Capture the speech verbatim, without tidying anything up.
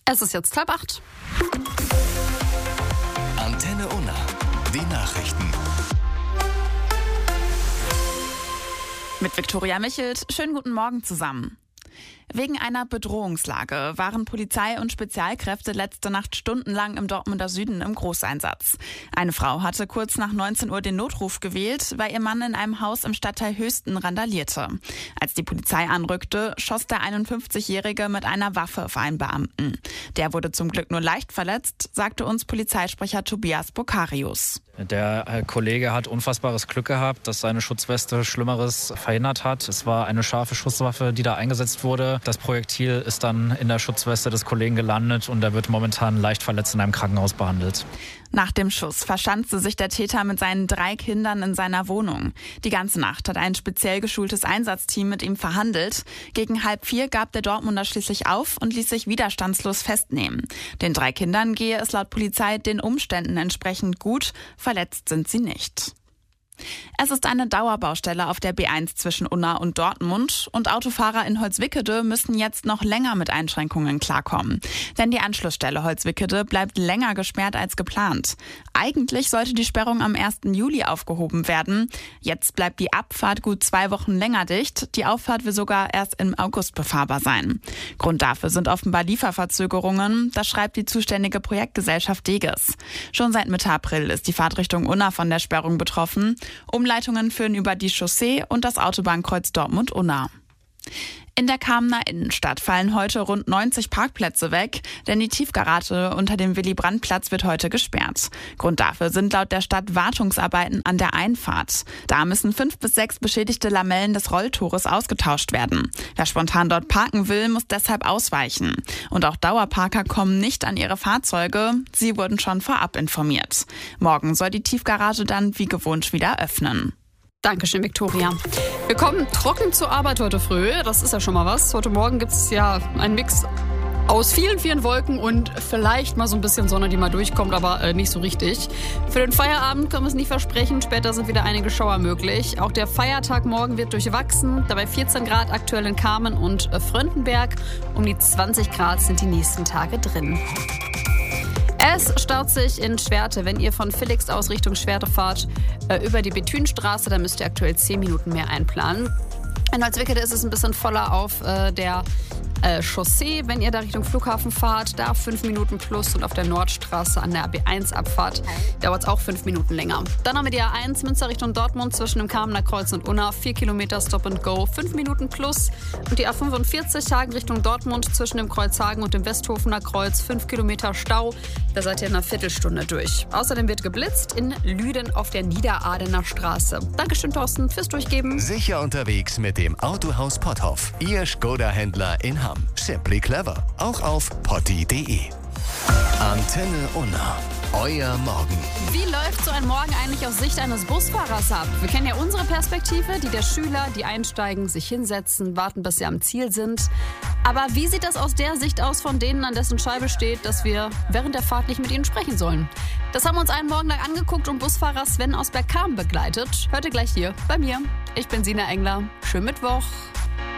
Es ist jetzt halb acht. Antenne Unna, die Nachrichten. Mit Viktoria Michelt, schönen guten Morgen zusammen. Wegen einer Bedrohungslage waren Polizei und Spezialkräfte letzte Nacht stundenlang im Dortmunder Süden im Großeinsatz. Eine Frau hatte kurz nach neunzehn Uhr den Notruf gewählt, weil ihr Mann in einem Haus im Stadtteil Höchsten randalierte. Als die Polizei anrückte, schoss der einundfünfzigjährige mit einer Waffe auf einen Beamten. Der wurde zum Glück nur leicht verletzt, sagte uns Polizeisprecher Tobias Bokarius. Der Kollege hat unfassbares Glück gehabt, dass seine Schutzweste Schlimmeres verhindert hat. Es war eine scharfe Schusswaffe, die da eingesetzt wurde. Das Projektil ist dann in der Schutzweste des Kollegen gelandet und er wird momentan leicht verletzt in einem Krankenhaus behandelt. Nach dem Schuss verschanzte sich der Täter mit seinen drei Kindern in seiner Wohnung. Die ganze Nacht hat ein speziell geschultes Einsatzteam mit ihm verhandelt. Gegen halb vier gab der Dortmunder schließlich auf und ließ sich widerstandslos festnehmen. Den drei Kindern gehe es laut Polizei den Umständen entsprechend gut, verletzt sind sie nicht. Es ist eine Dauerbaustelle auf der B eins zwischen Unna und Dortmund und Autofahrer in Holzwickede müssen jetzt noch länger mit Einschränkungen klarkommen. Denn die Anschlussstelle Holzwickede bleibt länger gesperrt als geplant. Eigentlich sollte die Sperrung am ersten Juli aufgehoben werden. Jetzt bleibt die Abfahrt gut zwei Wochen länger dicht. Die Auffahrt will sogar erst im August befahrbar sein. Grund dafür sind offenbar Lieferverzögerungen. Das schreibt die zuständige Projektgesellschaft Deges. Schon seit Mitte April ist die Fahrtrichtung Unna von der Sperrung betroffen. Umleitungen führen über die Chaussee und das Autobahnkreuz Dortmund-Unna. In der Kamener Innenstadt fallen heute rund neunzig Parkplätze weg, denn die Tiefgarage unter dem Willy-Brandt-Platz wird heute gesperrt. Grund dafür sind laut der Stadt Wartungsarbeiten an der Einfahrt. Da müssen fünf bis sechs beschädigte Lamellen des Rolltores ausgetauscht werden. Wer spontan dort parken will, muss deshalb ausweichen. Und auch Dauerparker kommen nicht an ihre Fahrzeuge. Sie wurden schon vorab informiert. Morgen soll die Tiefgarage dann wie gewohnt wieder öffnen. Dankeschön, Viktoria. Wir kommen trocken zur Arbeit heute früh. Das ist ja schon mal was. Heute Morgen gibt es ja einen Mix aus vielen, vielen Wolken und vielleicht mal so ein bisschen Sonne, die mal durchkommt, aber äh, nicht so richtig. Für den Feierabend können wir es nicht versprechen. Später sind wieder einige Schauer möglich. Auch der Feiertag morgen wird durchwachsen. Dabei vierzehn Grad aktuell in Kamen und äh, Fröndenberg. Um die zwanzig Grad sind die nächsten Tage drin. Es staut sich in Schwerte. Wenn ihr von Villigst aus Richtung Schwerte fahrt, äh, über die Bethünstraße, dann müsst ihr aktuell zehn Minuten mehr einplanen. In Holzwickede ist es ein bisschen voller auf äh, der äh, Chaussee. Wenn ihr da Richtung Flughafen fahrt, da fünf Minuten plus. Und auf der Nordstraße an der B eins Abfahrt dauert es auch fünf Minuten länger. Dann haben wir die A eins Münster Richtung Dortmund zwischen dem Kamener Kreuz und Unna. vier Kilometer Stop and Go, fünf Minuten plus. Und die A fünfundvierzig Hagen Richtung Dortmund zwischen dem Kreuz Hagen und dem Westhofener Kreuz. fünf Kilometer Stau. Da seid ihr in einer Viertelstunde durch. Außerdem wird geblitzt in Lüden auf der Niederadener Straße. Dankeschön, Thorsten, fürs Durchgeben. Sicher unterwegs mit dem Autohaus Potthoff. Ihr Skoda-Händler in Hamm. Simply clever. Auch auf potti punkt de. Antenne Unna. Euer Morgen. Wie läuft so ein Morgen eigentlich aus Sicht eines Busfahrers ab? Wir kennen ja unsere Perspektive, die der Schüler, die einsteigen, sich hinsetzen, warten, bis sie am Ziel sind. Aber wie sieht das aus der Sicht aus von denen, an dessen Scheibe steht, dass wir während der Fahrt nicht mit ihnen sprechen sollen? Das haben wir uns einen Morgen lang angeguckt und Busfahrer Sven aus Bergkamen begleitet. Hört ihr gleich hier bei mir. Ich bin Sina Engler. Schönen Mittwoch.